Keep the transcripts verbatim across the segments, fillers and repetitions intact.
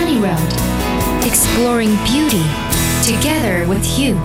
Sunny Road, exploring beauty together with you.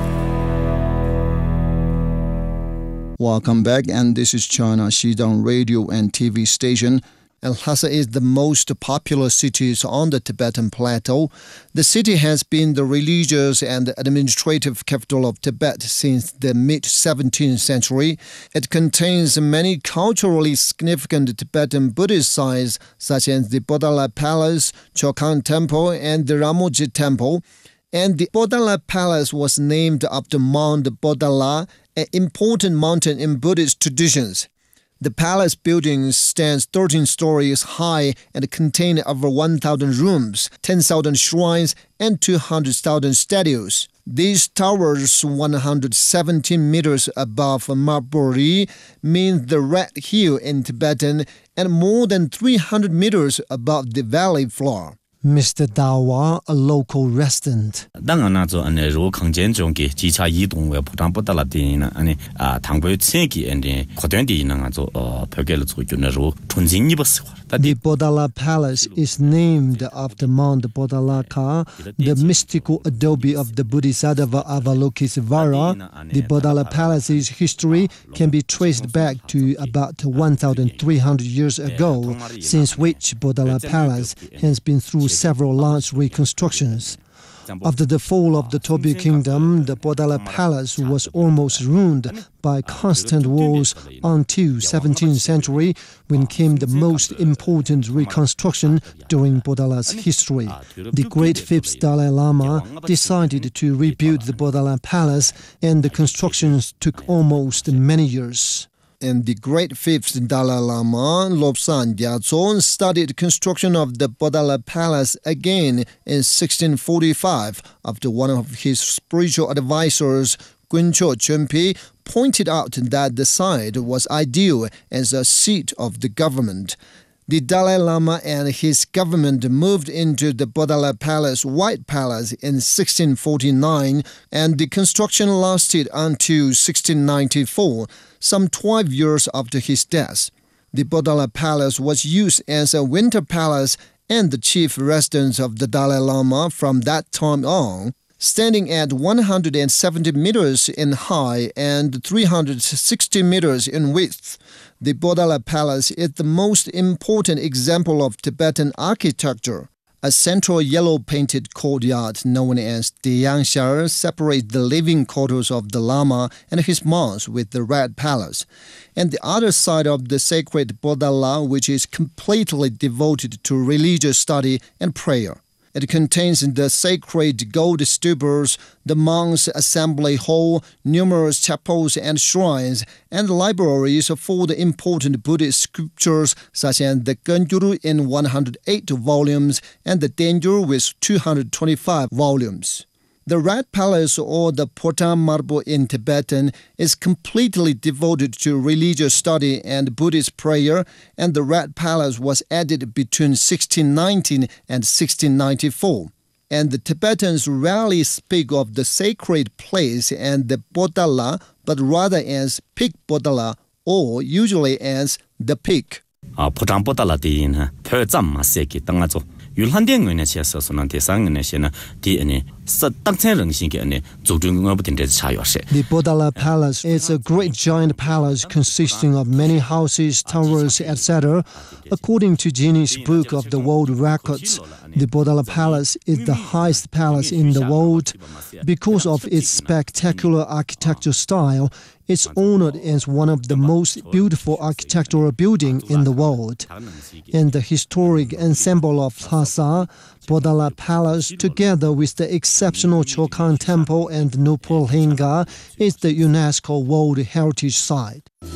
Welcome back, and this is China Xidang Radio and T V station. Lhasa is the most popular city on the Tibetan Plateau. The city has been the religious and administrative capital of Tibet since the mid-seventeenth century. It contains many culturally significant Tibetan Buddhist sites such as the Bodala Palace, Chokhang Temple, and the Ramoji Temple. And the Bodala Palace was named after Mount Bodala, an important mountain in Buddhist traditions. The palace building stands thirteen stories high and contains over one thousand rooms, ten thousand shrines, and two hundred thousand statues. These towers, one hundred seventeen meters above Maburi, means the Red Hill in Tibetan, and more than three hundred meters above the valley floor. Mister Dawa, a local resident. 当然那做安尼如空间中嘅机车移动为普通不得了的呢，安尼啊，唐北前嘅安尼扩展的呢做呃，表给了做就那如纯净你不是话。 The Bodala Palace is named after Mount Bodalaka, the mystical adobe of the Bodhisattva Avalokitesvara. The Bodala Palace's history can be traced back to about one thousand three hundred years ago, since which Bodala Palace has been through several large reconstructions. After the fall of the Tobu kingdom, the Bodala Palace was almost ruined by constant wars until seventeenth century, when came the most important reconstruction during Bodala's history. The Great Fifth Dalai Lama decided to rebuild the Bodala Palace, and the constructions took almost many years. And the Great Fifth Dalai Lama, Lobsang Gyatso, started construction of the Bodala Palace again in sixteen forty-five after one of his spiritual advisors, Guncho Chumpi, pointed out that the site was ideal as a seat of the government. The Dalai Lama and his government moved into the Bodala Palace White Palace in sixteen forty-nine, and the construction lasted until sixteen ninety-four, some twelve years after his death. The Bodala Palace was used as a winter palace and the chief residence of the Dalai Lama from that time on. Standing at one hundred seventy meters in height and three hundred sixty meters in width, the Bodala Palace is the most important example of Tibetan architecture. A central yellow-painted courtyard known as Diyanshar separates the living quarters of the Lama and his monks with the Red Palace, and the other side of the sacred Bodala, which is completely devoted to religious study and prayer. It contains the sacred gold stupas, the monks' assembly hall, numerous chapels and shrines, and libraries for the important Buddhist scriptures such as the Genjuru in one hundred eight volumes and the Denjur with two hundred twenty-five volumes. The Red Palace, or the Potan Marbo in Tibetan, is completely devoted to religious study and Buddhist prayer, and the Red Palace was added between sixteen nineteen and sixteen ninety-four. And the Tibetans rarely speak of the sacred place and the Bodala, but rather as Peak Bodala, or usually as the Peak. 아, 포장 보달라 디는 표점 마세기 땅아조 율한den군의 시에서는 대상의 시에는 디에니 The Bodala Palace is a great giant palace consisting of many houses, towers, et cetera. According to Guinness Book of the World Records, the Bodala Palace is the highest palace in the world. Because of its spectacular architectural style, it's honored as one of the most beautiful architectural buildings in the world. And the historic ensemble of Lhasa, Bodala Palace, together with the exceptional Chokhang Temple and Nupur Linga, is the UNESCO World Heritage Site.